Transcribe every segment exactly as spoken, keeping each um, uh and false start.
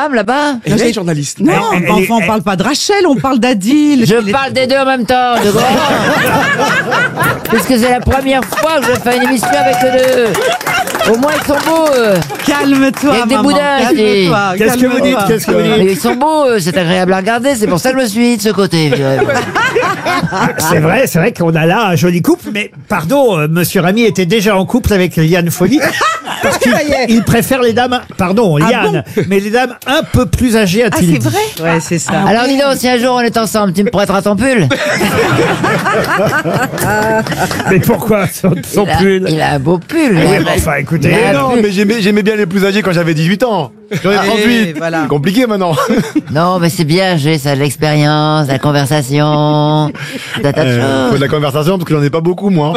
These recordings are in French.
femme là-bas? Elle est journaliste. Non, Elle- elle- enfin, on elle- parle pas de Rachel, on parle d'Adil. Je parle des deux en même temps, de quoi? Puisque c'est la première fois que je fais une émission avec eux deux. Au moins ils sont beaux. euh. Calme-toi, Avec des maman. boudins, je dis. Calme-toi. Qu'est-ce que vous dites? calme-toi. Qu'est-ce que vous Mais dites? ils sont beaux, euh, c'est agréable à regarder, c'est pour ça que je me suis mis de ce côté. figurez-vous. C'est vrai, c'est vrai qu'on a là un joli couple, mais pardon, euh, Monsieur Ramy était déjà en couple avec Liane Folly. Parce qu'il il préfère les dames, pardon, Liane, mais les dames un peu plus âgées, Ah, a-t-il c'est dit. vrai? Ouais, c'est ça. Alors dis donc, si un jour on est ensemble, tu me prêteras ton pull? Mais pourquoi son, son il, a, pull il a un beau pull. Oui, là. mais enfin, écoutez. Il a un Non, pull. mais j'aimais, j'aimais bien les plus âgés quand j'avais dix-huit ans. J'en ai trente-huit. voilà. C'est compliqué maintenant. Non, mais c'est bien, j'ai ça de l'expérience, de la conversation, tas tas de Euh, faut choses. de la conversation parce que j'en ai pas beaucoup, moi.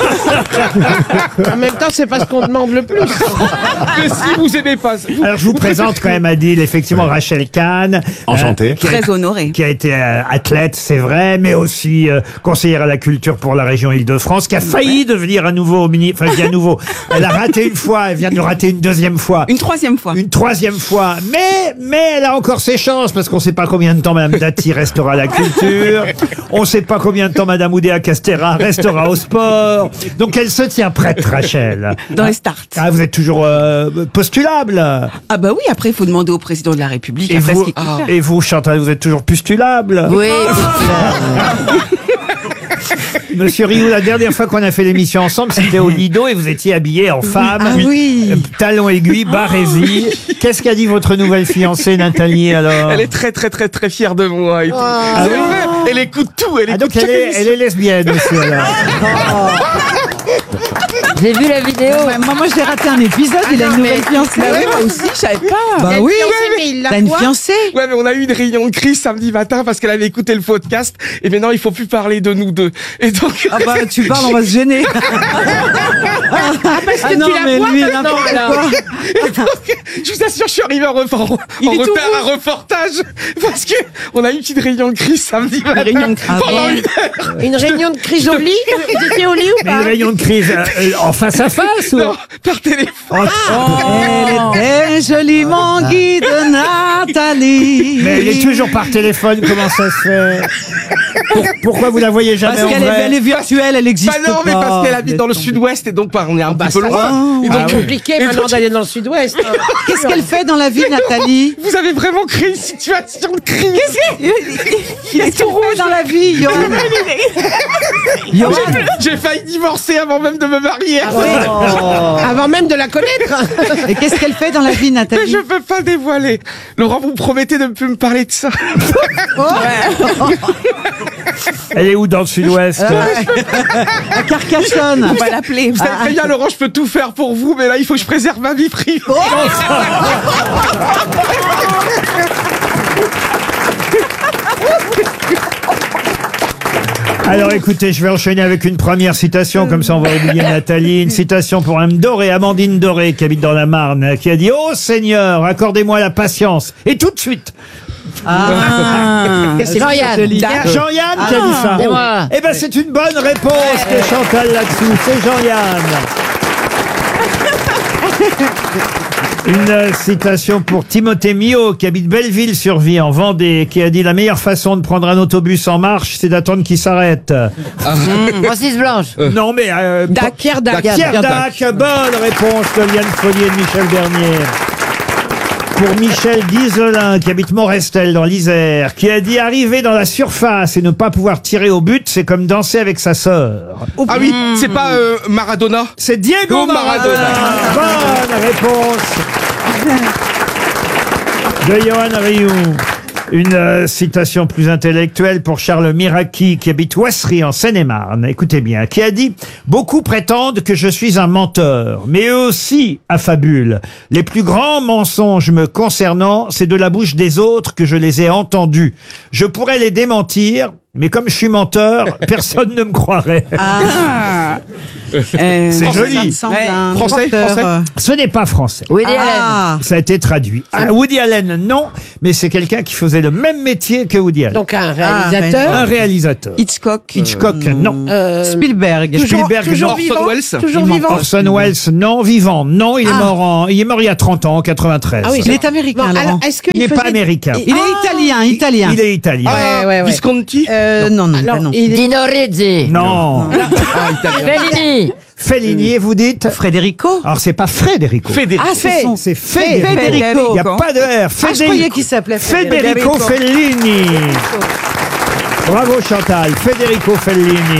En même temps, c'est pas ce qu'on demande le plus. Que si vous aimez pas. vous- Alors je vous présente quand même Adil, effectivement Rachel Kahn. Enchanté. euh, qui a- Très honoré. Qui a été euh, athlète, c'est vrai, mais aussi euh, conseillère à la culture pour la région Île-de-France, qui a failli devenir à nouveau ministre, enfin bien nouveau. Elle a raté une fois, elle vient de le rater une deuxième fois. Une troisième fois. Une troisième fois, mais mais elle a encore ses chances parce qu'on ne sait pas combien de temps Madame Dati restera à la culture, on ne sait pas combien de temps Madame Oudéa Castéra restera au sport, donc elle se tient prête, Rachel. Dans les starts. Ah, vous êtes toujours euh, postulable. Ah bah oui, après, il faut demander au président de la République. Et après, ce vous, qu'il compte faire. et vous, Chantal, vous êtes toujours postulable. Oui, Monsieur Rioux, la dernière fois qu'on a fait l'émission ensemble, c'était au Lido et vous étiez habillé en femme. Ah oui. Euh, Talons aiguilles, barésie. Qu'est-ce qu'a dit votre nouvelle fiancée, Nathalie, alors? Elle est très très très très fière de moi. Et tout. Ah C'est oui. vrai. Elle écoute tout. Elle Ah, écoute donc elle est, chaque elle est lesbienne aussi, alors. j'ai vu la vidéo. Ouais, moi, moi, j'ai raté un épisode, il a une nouvelle fiancée. Bah oui, moi aussi, je savais pas. Bah oui, mais t'as une fiancée. Ouais, mais on a eu une réunion de crise samedi matin parce qu'elle avait écouté le podcast. Et maintenant, il faut plus parler de nous deux. Et donc. Ah bah, tu parles, on va se gêner. Ah, parce que non, mais lui, n'importe quoi. Et donc, je vous assure, je suis arrivé en, re- en, Il en est tout retard à reportage parce que on a eu une petite réunion de crise samedi matin. réunion de crise. Pendant Ah bon une heure. Une réunion de crise au lit? Vous étiez au lit ou Mais pas? une réunion de crise euh, euh, en face à face ou... Non, par téléphone. Oh, Elle était joliment guide Nathalie. mais elle est toujours par téléphone, comment ça se fait? Pour- Pourquoi vous la voyez jamais Parce en qu'elle est, vrai? elle est virtuelle, elle existe Bah non, mais pas. parce qu'elle habite dans le sud-ouest et donc bah, on est un bah, petit peu ça loin. va. Et C'est donc, compliqué et maintenant donc, d'aller dans le sud-ouest. hein. Qu'est-ce qu'elle fait dans la vie, Nathalie? vous avez vraiment créé une situation de crise. Qu'est-ce qu'elle fait dans la vie, Johan? Johan? J'ai failli divorcer avant même de me marier. Avant même de la connaître. Et qu'est-ce qu'elle fait dans la vie, Mais Nathalie? je peux pas dévoiler. Laurent, vous me promettez de ne plus me parler de ça. Elle est où dans le sud-ouest? À Carcassonne. On va l'appeler. Vous savez très bien, Laurent, je peux tout faire pour vous, mais là, il faut que je préserve ma vie privée. Alors écoutez, je vais enchaîner avec une première citation, comme ça on va oublier Nathalie. Une citation pour Mme Doré, Amandine Doré, qui habite dans la Marne, qui a dit « Oh Seigneur, accordez-moi la patience !» Et tout de suite, Ah. C'est Jean-Yann. Joli. Jean-Yann qui a dit ça. C'est moi. Eh ben c'est une bonne réponse de Chantal là-dessous, c'est Jean-Yann. Une euh, citation pour Timothée Mio, qui habite Belleville-sur-Vie, en Vendée, qui a dit « La meilleure façon de prendre un autobus en marche, c'est d'attendre qu'il s'arrête. Francis Blanche. Non, mais... euh, Dac, Pierre Dac. Pierre Dac, bonne réponse de Liane Follier et de Michel Bernier. Pour Michel Guizelin, qui habite Morestel dans l'Isère, qui a dit « Arriver dans la surface et ne pas pouvoir tirer au but, c'est comme danser avec sa sœur. Ah oui, c'est pas euh, Maradona ?» C'est Diego Diego Maradona. Maradona. Bonne réponse de Johan Rioux. Une euh, citation plus intellectuelle pour Charles Miraki, qui habite Ouassery en Seine-et-Marne. Écoutez bien, qui a dit « Beaucoup prétendent que je suis un menteur, mais eux aussi affabulent. Les plus grands mensonges me concernant, c'est de la bouche des autres que je les ai entendus. Je pourrais les démentir, Mais comme je suis menteur, personne ne me croirait. Ah. Euh, C'est ça joli. me semble Ouais. un Français, auteur, français. euh, Ce n'est pas français. Woody Allen. Ah. Ça a été traduit. Ah, Woody Allen, non, mais c'est quelqu'un qui faisait le même métier que Woody Allen. Donc un Ah, réalisateur. Un réalisateur. Hitchcock. Hitchcock, non. euh, Spielberg. toujours, Spielberg, toujours non. vivant. Orson Welles. Toujours vivant. Orson Welles, non. Vivant, non. Il est Ah. mort en, il est mort il y a trente ans, en quatre-vingt-treize. Ah oui, Il est américain, Bon, Laurent. alors, est-ce qu'il Il n'est pas faisait- américain. Il est italien, italien. Il est italien. Ouais, ouais, ouais. Visconti. Euh, non, non, Alors, pas non. il est- Dino Risi. Non. Fellini. Fellini, vous dites Federico. Alors, c'est pas Federico. Federico. Ah, c'est son. C'est Federico. Federico. Il n'y a pas de R. Ah, je Federico. croyais qu'il s'appelait Federico Fellini. Bravo Chantal. Federico Fellini.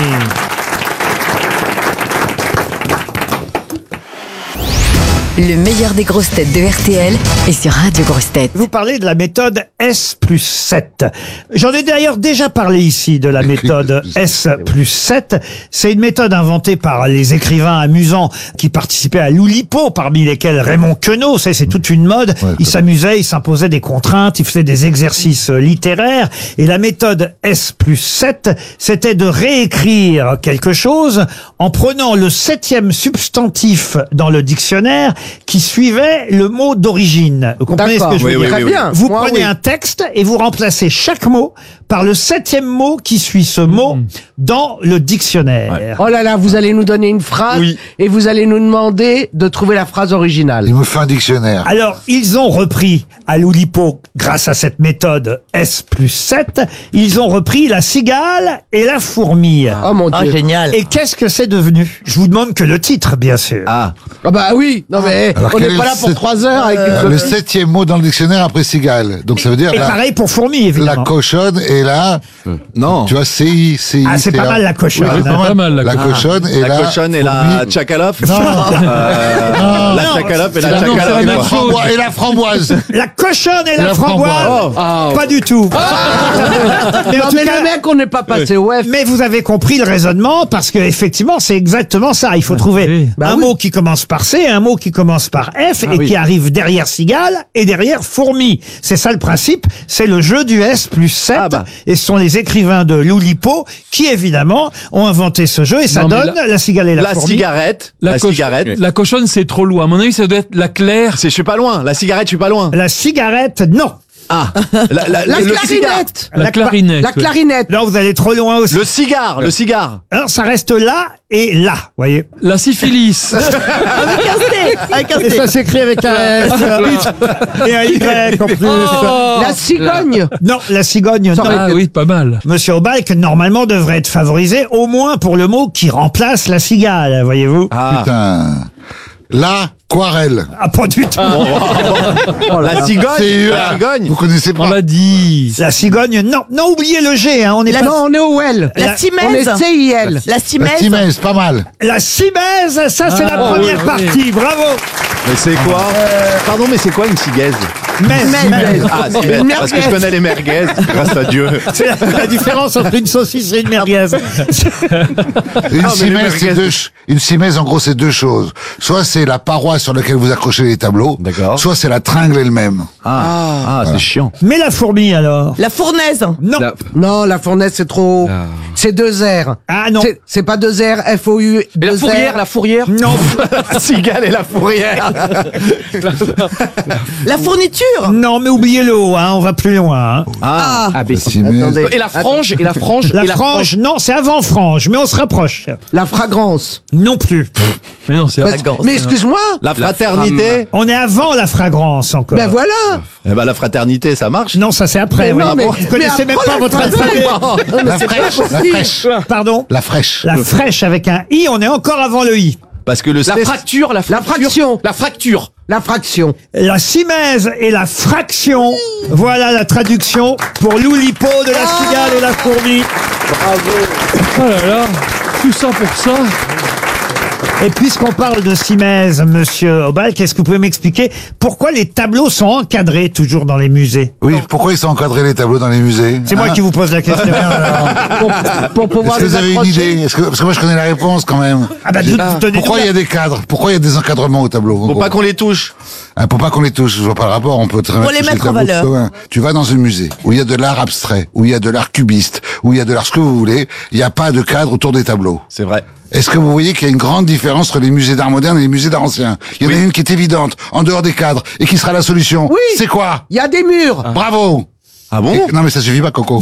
Le meilleur des grosses têtes de R T L est sur Radio Grosses Têtes. Vous parlez de la méthode S plus sept. J'en ai d'ailleurs déjà parlé ici de la méthode S plus sept. C'est une méthode inventée par les écrivains amusants qui participaient à l'Oulipo, parmi lesquels Raymond Queneau. C'est, c'est toute une mode. Il s'amusait, il s'imposait des contraintes, il faisait des exercices littéraires. Et la méthode S plus sept, c'était de réécrire quelque chose en prenant le septième substantif dans le dictionnaire qui suivait le mot d'origine. Vous comprenez ce que je veux Oui, dire? oui, Très oui, bien. Vous Moi, prenez oui. un texte et vous remplacez chaque mot par le septième mot qui suit ce mot dans le dictionnaire. Oh là là, vous allez nous donner une phrase Oui. et vous allez nous demander de trouver la phrase originale. Il me fait un dictionnaire. Alors, ils ont repris à l'Oulipo, grâce à cette méthode S plus sept, ils ont repris la cigale et la fourmi. Oh mon Ah, Dieu. génial. Et qu'est-ce que c'est devenu? Je vous demande que le titre, bien sûr. Ah. Ah bah oui, non mais Alors, on quel n'est est pas le là pour sept- trois heures avec Euh, une le copie. septième mot dans le dictionnaire après cigale. Donc ça veut dire Et la, pareil pour fourmi, la évidemment. cochonne et la, Non. tu vois, C I, C I. Ah, c'est pas mal la cochonne. Oui, c'est hein. pas mal, la cochonne et la. La cochonne et la fourmi. tchakalof. Non. Euh, La tchakalof et la Et la tchakalof. framboise- et la framboise. La cochonne et la, la framboise. framboise. Ah. Pas du tout. mais en Non tout mais cas, le mec, on n'est pas passé au F. mais vous avez compris le raisonnement parce que effectivement c'est exactement ça. Il faut trouver Bah un oui. mot qui commence par C, un mot qui commence par F et oui. qui arrive derrière cigale et derrière fourmi. C'est ça le principe. C'est le jeu du S plus sept. Ah bah. Et ce sont les écrivains de l'Oulipo qui évidemment ont inventé ce jeu et ça Non, mais donne la, cigale et la, La fourmi. cigarette. La, La coche- cigarette. la cochonne, c'est trop loin. À mon avis, ça doit être la claire. C'est, je suis pas loin. La cigarette, je suis pas loin. La cigarette, non. Ah. La, la, La le cigare. clarinette. La clarinette. La clarinette. Non, vous allez trop loin aussi. Le cigare. Le cigare. Alors ça reste là et là, voyez. La syphilis. Et ça s'écrit avec un S et un Y en plus. Oh. La cigogne. Non, la cigogne, non. Ah oui, pas mal. Monsieur Aubalk, normalement, devrait être favorisé au moins pour le mot qui remplace la cigale, voyez-vous. Ah. Putain. La Quarelle. Ah, pas du tout. La cigogne. C'est La cigogne. Vous connaissez On pas? l'a dit. La cigogne, non. Non, oubliez le G, hein. On est pas... Non, on est au L. La- On est Simèze. C I L. La La Simèze. Timèse, pas mal. La cimèze, ça c'est la Ah, première oui, oui. partie, bravo. Mais c'est quoi? Pardon, mais c'est quoi une cigaise? Mais, mais- Ah, c'est bête, parce que je connais les merguez, grâce à Dieu. c'est la, la différence entre une saucisse et une merguez. Une mais cimèse, les c'est merguez- deux, ch- une cimèse, en gros, c'est deux choses. Soit c'est la paroi sur laquelle vous accrochez les tableaux. D'accord. Soit c'est la tringle elle-même. Ah, ah c'est chiant. Mais la fourmi alors? La fournaise. Non. Non, la fournaise, c'est trop. C'est deux R. Ah non. C'est- C'est pas deux R, F O U. Et la deux fourrière, R. la fourrière. Non. La cigale et la fourrière. La fourniture. Non, mais oubliez le haut, hein, on va plus loin. hein. Ah. Ah, mais La cimèse. Et la frange, et la frange, La et la frange, non, c'est avant frange, mais on se rapproche. La fragrance. Non plus. Mais non, c'est Mais, mais excuse-moi. La fraternité. On est avant la fragrance encore. Ben voilà. Eh ben, la fraternité, ça marche. Non, ça c'est après. Mais oui. non, mais- Vous connaissez mais même après pas la votre fraise- alphabet. Non, mais La c'est pas fraîche. La possible. fraîche. Pardon. La fraîche. La fraîche avec un i, on est encore avant le i. Parce que le La C- fracture, la La fracture. fraction. La fracture. La fraction. La cimèse et la fraction. Voilà la traduction pour l'Oulipo de la cigale et la fourmi. Oh là là. Tout ça pour ça. Et puisqu'on parle de Simèze, monsieur Obal, qu'est-ce que vous pouvez m'expliquer pourquoi les tableaux sont encadrés toujours dans les musées? Oui, pourquoi ils sont encadrés les tableaux dans les musées? C'est moi Hein? qui vous pose la question. Pour, pour pouvoir Est-ce que les vous avez une accrocher. idée? Est-ce que, parce que moi je connais la réponse quand même. Ah bah, J'ai- donnez-nous pourquoi il y a des cadres? Pourquoi il y a des encadrements au tableau? Pour pas qu'on les touche. Hein, pour pas qu'on les touche, je vois pas le rapport, on peut très bien les toucher mettre le en tableau valeur. de Sauvin. Tu vas dans un musée où il y a de l'art abstrait, où il y a de l'art cubiste, où il y a de l'art ce que vous voulez, il n'y a pas de cadre autour des tableaux. C'est vrai. Est-ce que vous voyez qu'il y a une grande différence entre les musées d'art moderne et les musées d'art ancien? Il y en a une qui est évidente, en dehors des cadres, et qui sera la solution. Oui. C'est quoi? Il y a des murs. Bravo! Ah bon? Et- non mais ça suffit pas, Coco.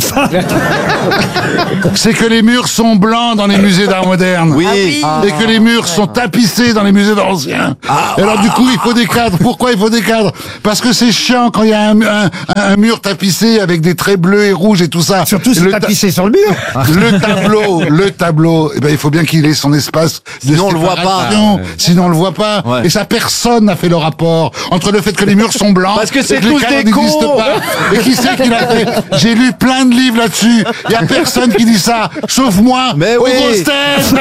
C'est que les murs sont blancs dans les musées d'art moderne. Oui. Et que les murs sont tapissés dans les musées d'art ancien. Et alors du coup, il faut des cadres. Pourquoi il faut des cadres? Parce que c'est chiant quand il y a un, un, un mur tapissé avec des traits bleus et rouges et tout ça. Surtout si le c'est ta- tapissé sur le mur. le tableau, le tableau, eh ben, il faut bien qu'il ait son espace de Sinon, on le voit pas. séparation. Sinon on le voit pas. Ouais. Et ça, personne n'a fait le rapport entre le fait que les murs sont blancs Parce que et c'est les tous cadres des cons. n'existent pas. Et qui c'est qui l'a fait? J'ai lu plein de livres là-dessus. Il y a personne qui dit ça, sauf moi. Mais aux oui. grosses têtes.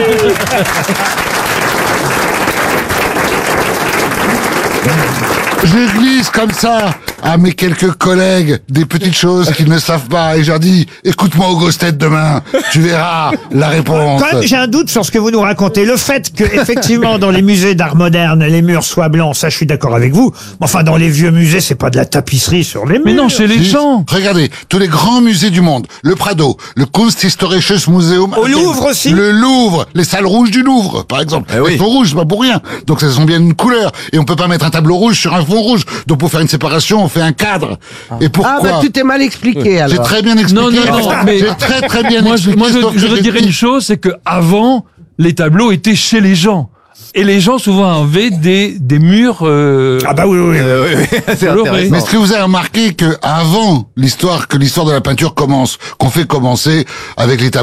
Je glisse comme ça à mes quelques collègues des petites choses qu'ils ne savent pas et je leur dis écoute-moi aux grosses têtes demain, tu verras la réponse. Quand même, j'ai un doute sur ce que vous nous racontez. Le fait que, effectivement, dans les musées d'art moderne, les murs soient blancs, ça, je suis d'accord avec vous. Mais enfin, dans les vieux musées, c'est pas de la tapisserie sur les murs. Mais non, chez les Si, gens. Regardez, tous les grands musées du monde, le Prado, le Kunsthistorisches Museum, Au Louvre aussi. le Louvre, les salles rouges du Louvre, par exemple. Eh oui. Elles sont rouges, c'est pas pour rien. Donc elles sont bien une couleur. Et on peut pas mettre un tableau rouge sur un fond rouge. Donc pour faire une séparation, on fait un cadre. Et pourquoi? Ah bah tu t'es mal expliqué J'ai alors. très bien expliqué. Non, non, non, mais- J'ai très très bien Moi, je, expliqué. moi, je, sauf que je j'ai redirais dit- une chose, c'est que avant, les tableaux étaient chez les gens. Et les gens souvent avaient des, des murs. Euh, Ah bah oui, oui, oui. Euh, oui, oui, c'est colorés. intéressant. Mais est-ce que vous avez remarqué que avant l'histoire, que l'histoire de la peinture commence, qu'on fait commencer avec les tableaux